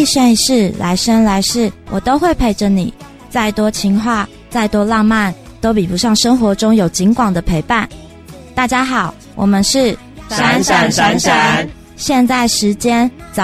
一生一世，来生来世，我都会陪着你。再多情话，再多浪漫，都比不上生活中有景广的陪伴。大家好，我们是闪闪闪闪， 现在时间早